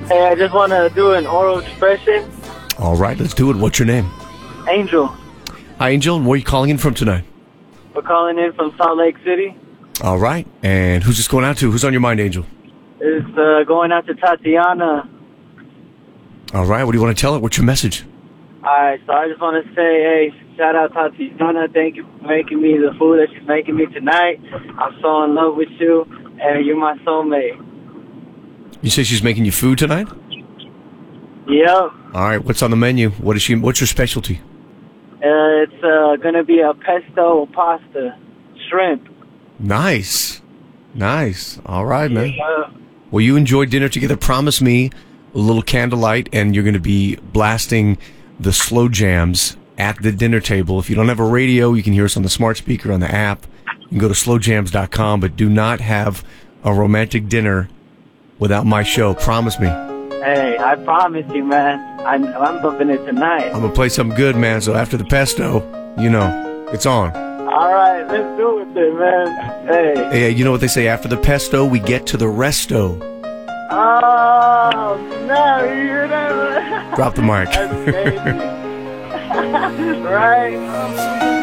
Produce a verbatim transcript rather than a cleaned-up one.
Hey, I just want to do an oral expression. All right, let's do it. What's your name? Angel. Hi, Angel. Where are you calling in from tonight? We're calling in from Salt Lake City. All right. And who's this going out to? Who's on your mind, Angel? It's uh, going out to Tatiana. All right. What do you want to tell her? What's your message? All right, so I just want to say, hey, shout out Tatiana. Thank you for making me the food that she's making me tonight. I'm so in love with you, and you're my soulmate. You say she's making you food tonight? Yep. All right. What's on the menu? What is she? What's your specialty? Uh, it's uh, going to be a pesto pasta, shrimp. Nice. Nice. All right, man. Yeah. Well, you enjoy dinner together. Promise me a little candlelight, and you're going to be blasting the slow jams at the dinner table. If you don't have a radio, you can hear us on the smart speaker on the app. You can go to slow jams dot com, but do not have a romantic dinner without my show. Promise me. Hey, I promise you, man. I'm, I'm bumping it tonight. I'm going to play something good, man. So after the pesto, you know, it's on. All right, let's do it then, man. Hey. Hey, you know what they say? After the pesto, we get to the resto. Oh, no, you hear that? Drop the mic. That's crazy. Right?